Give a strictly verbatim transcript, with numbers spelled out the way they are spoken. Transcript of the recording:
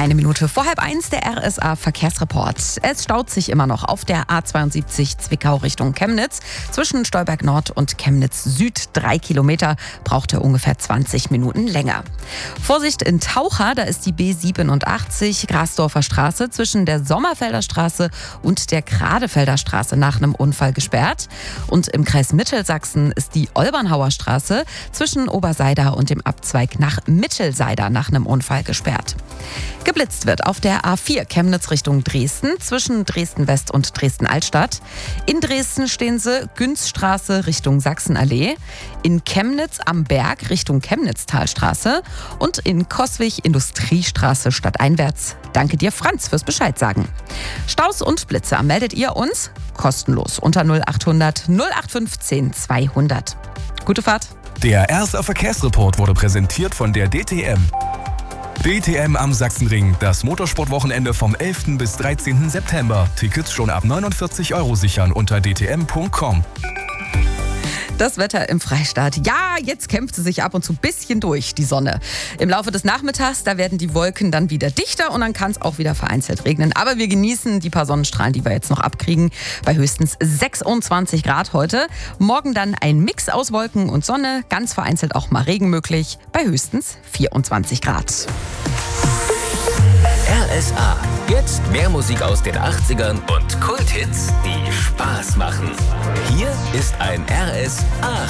Eine Minute vor halb eins der R S A-Verkehrsreport. Es staut sich immer noch auf der A zweiundsiebzig Zwickau Richtung Chemnitz. Zwischen Stolberg Nord und Chemnitz Süd drei Kilometer, braucht er ungefähr zwanzig Minuten länger. Vorsicht in Taucha, da ist die B siebenundachtzig Grasdorfer Straße zwischen der Sommerfelder Straße und der Gradefelder Straße nach einem Unfall gesperrt. Und im Kreis Mittelsachsen ist die Olbernhauer Straße zwischen Oberseider und dem Abzweig nach Mittelseider nach einem Unfall gesperrt. Geblitzt wird auf der A vier Chemnitz Richtung Dresden zwischen Dresden-West und Dresden-Altstadt. In Dresden stehen sie Günzstraße Richtung Sachsenallee, in Chemnitz am Berg Richtung Chemnitztalstraße und in Coswig Industriestraße stadteinwärts. Danke dir, Franz, fürs Bescheid sagen. Staus und Blitze meldet ihr uns kostenlos unter null achthundert null acht fünfzehn zweihundert. Gute Fahrt. Der R S A-Verkehrsreport wurde präsentiert von der D T M. D T M am Sachsenring, das Motorsportwochenende vom elften bis dreizehnten September. Tickets schon ab neunundvierzig Euro sichern unter d t m punkt com. Das Wetter im Freistaat. Ja, jetzt kämpft sie sich ab und zu ein bisschen durch, die Sonne. Im Laufe des Nachmittags, da werden die Wolken dann wieder dichter und dann kann es auch wieder vereinzelt regnen. Aber wir genießen die paar Sonnenstrahlen, die wir jetzt noch abkriegen, bei höchstens sechsundzwanzig Grad heute. Morgen dann ein Mix aus Wolken und Sonne, ganz vereinzelt auch mal Regen möglich, bei höchstens vierundzwanzig Grad. R S A. Jetzt mehr Musik aus den achtzigern und Kulthits, die Spaß machen. Hier ist ein R S A